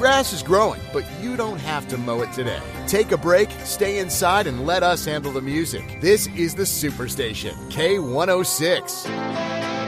grass is growing, but you don't have to mow it today. Take a break, stay inside, and let us handle the music. This is the Superstation, K106.